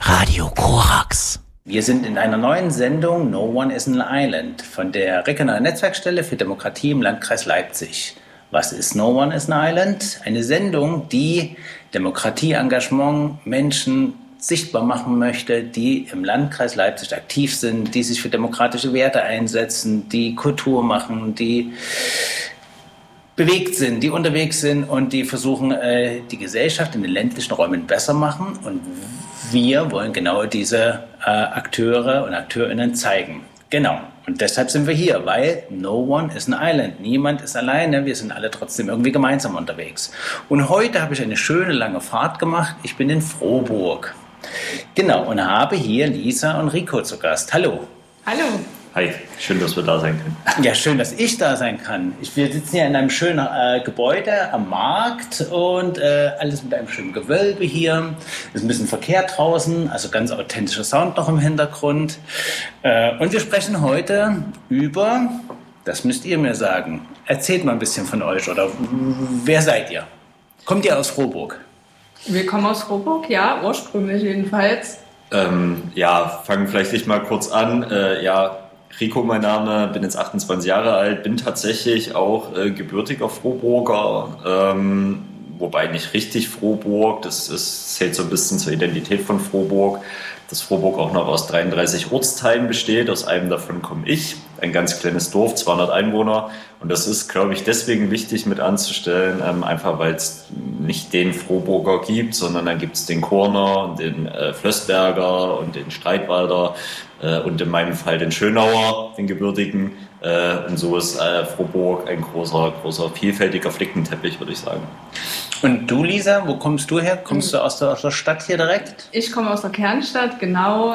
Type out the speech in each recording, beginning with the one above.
Radio Korax. Wir sind in einer neuen Sendung No One is an Island von der regionalen Netzwerkstelle für Demokratie im Landkreis Leipzig. Was ist No One is an Island? Eine Sendung, die Demokratieengagement Menschen sichtbar machen möchte, die im Landkreis Leipzig aktiv sind, die sich für demokratische Werte einsetzen, die Kultur machen, die bewegt sind, die unterwegs sind und die versuchen, die Gesellschaft in den ländlichen Räumen besser machen. Und wir wollen genau diese Akteure und Akteurinnen zeigen. Genau. Und deshalb sind wir hier, weil no one is an island. Niemand ist alleine. Wir sind alle trotzdem irgendwie gemeinsam unterwegs. Und heute habe ich eine schöne lange Fahrt gemacht. Ich bin in Frohburg. Genau. Und habe hier Lisa und Rico zu Gast. Hallo. Hallo. Hi, schön, dass wir da sein können. Ja, schön, dass ich da sein kann. Wir sitzen hier in einem schönen Gebäude am Markt und alles mit einem schönen Gewölbe hier. Ist ein bisschen Verkehr draußen, also ganz authentischer Sound noch im Hintergrund. Und wir sprechen heute über, das müsst ihr mir sagen, erzählt mal ein bisschen von euch oder wer seid ihr? Kommt ihr aus Frohburg? Wir kommen aus Frohburg, ja, ursprünglich jedenfalls. Fangen vielleicht nicht mal kurz an. Rico mein Name, bin jetzt 28 Jahre alt, bin tatsächlich auch gebürtiger Frohburger, wobei nicht richtig Frohburg, das zählt so ein bisschen zur Identität von Frohburg, dass Frohburg auch noch aus 33 Ortsteilen besteht, aus einem davon komme ich, ein ganz kleines Dorf, 200 Einwohner und das ist, glaube ich, deswegen wichtig mit anzustellen, einfach weil es nicht den Frohburger gibt, sondern dann gibt es den Korner, den Flößberger und den Streitwalder, und in meinem Fall den Schönauer, den gebürtigen. Und so ist Frohburg ein großer, vielfältiger Flickenteppich, würde ich sagen. Und du, Lisa, wo kommst du her? Kommst du aus der Stadt hier direkt? Ich komme aus der Kernstadt, genau.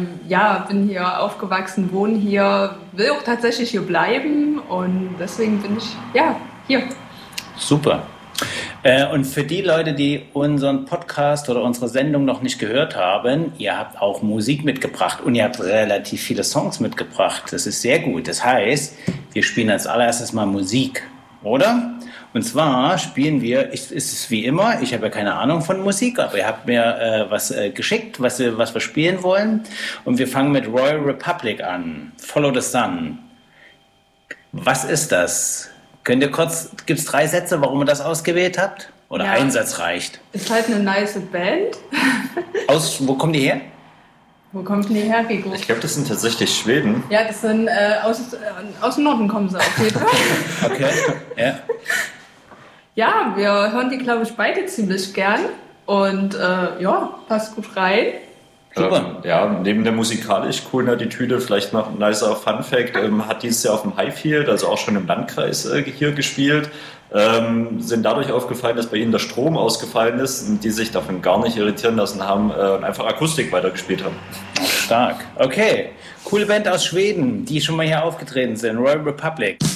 Bin hier aufgewachsen, wohne hier, will auch tatsächlich hier bleiben. Und deswegen bin ich, hier. Super. Und für die Leute, die unseren Podcast oder unsere Sendung noch nicht gehört haben, ihr habt auch Musik mitgebracht und ihr habt relativ viele Songs mitgebracht. Das ist sehr gut. Das heißt, wir spielen als allererstes mal Musik, oder? Und zwar spielen wir, ist es wie immer, ich habe ja keine Ahnung von Musik, aber ihr habt mir was geschickt, was wir spielen wollen. Und wir fangen mit Royal Republic an. Follow the Sun. Was ist das? Könnt ihr kurz, gibt es 3 Sätze, warum ihr das ausgewählt habt? Oder ein Satz reicht? Ist halt eine nice Band. Wo kommen die her? Wo kommt die her, Rico? Ich glaube, das sind tatsächlich Schweden. Ja, das sind aus dem Norden kommen sie auf jeden Fall. Okay, ja. Ja, wir hören die, glaube ich, beide ziemlich gern. Und passt gut rein. Super. Neben der musikalisch coolen Attitüde, vielleicht noch ein nicer Funfact, hat dieses Jahr auf dem Highfield, also auch schon im Landkreis hier gespielt, sind dadurch aufgefallen, dass bei ihnen der Strom ausgefallen ist und die sich davon gar nicht irritieren lassen haben, einfach Akustik weitergespielt haben. Stark. Okay, coole Band aus Schweden, die schon mal hier aufgetreten sind, Royal Republic.